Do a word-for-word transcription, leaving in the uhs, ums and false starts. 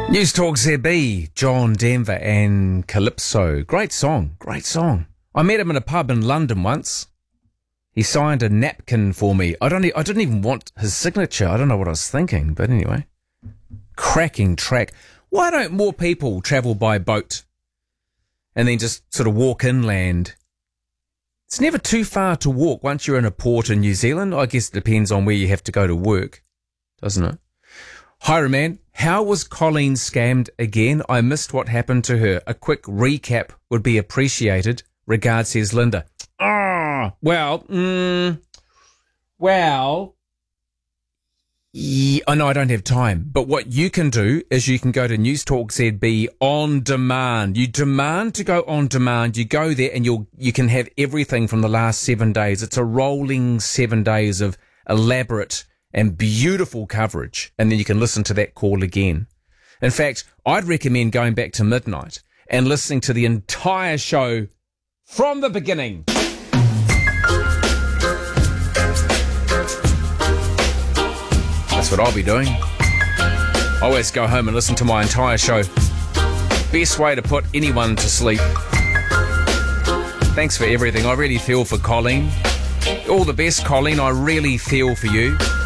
News Talk Z B, John Denver and Calypso. Great song, great song. I met him in a pub in London once. He signed a napkin for me. I don't. E- I didn't even want his signature. I don't know what I was thinking, but anyway. Cracking track. Why don't more people travel by boat and then just sort of walk inland? It's never too far to walk once you're in a port in New Zealand. I guess it depends on where you have to go to work, doesn't it? Hi, man. How was Colleen scammed again? I missed what happened to her. A quick recap would be appreciated. Regards, says Linda. Ah, well, mm, well, yeah, I know I don't have time, but what you can do is you can go to News Talk Z B on demand. You demand to go on demand. You go there and you'll you can have everything from the last seven days. It's a rolling seven days of elaborate and beautiful coverage, and then you can listen to that call again. In fact, I'd recommend going back to midnight and listening to the entire show from the beginning. That's what I'll be doing. I always go home and listen to my entire show. Best way to put anyone to sleep. Thanks for everything. I really feel for Colleen. All the best, Colleen. I really feel for you.